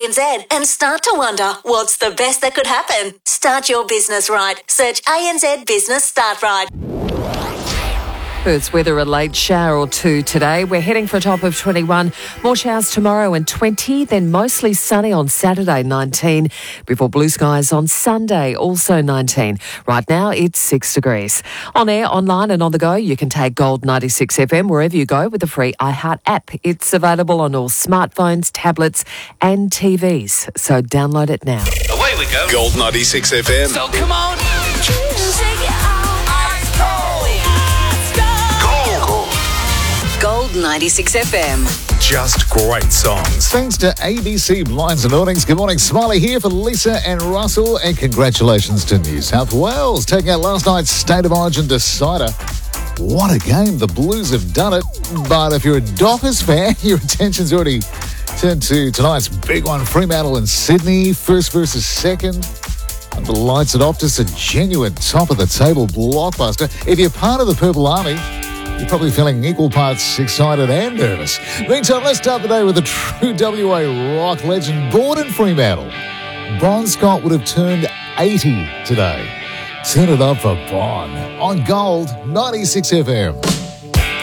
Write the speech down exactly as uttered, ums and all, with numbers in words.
N Z and start to wonder what's the best that could happen. Start your business right. Search A N Z Business Start Right. Perth's weather, a late shower or two today. We're heading for a top of twenty-one. More showers tomorrow and twenty, then mostly sunny on Saturday, nineteen, before blue skies on Sunday, also nineteen. Right now, it's six degrees. On air, online and on the go, you can take Gold ninety-six F M wherever you go with the free iHeart app. It's available on all smartphones, tablets and T Vs, so download it now. Away we go. Gold ninety-six F M. So come on. Gold ninety-six F M. Just great songs. Thanks to A B C Blinds and Awnings. Good morning, Smiley here for Lisa and Russell, and congratulations to New South Wales taking out last night's State of Origin decider. What a game. The Blues have done it, but if you're a Dockers fan, your attention's already turned to tonight's big one, Fremantle and Sydney, first versus second. Under the lights at Optus, a genuine top-of-the-table blockbuster. If you're part of the Purple Army, you're probably feeling equal parts excited and nervous. Meantime, let's start the day with a true W A rock legend born in Fremantle. Bon Scott would have turned eighty today. Turn it up for Bon on Gold ninety-six F M.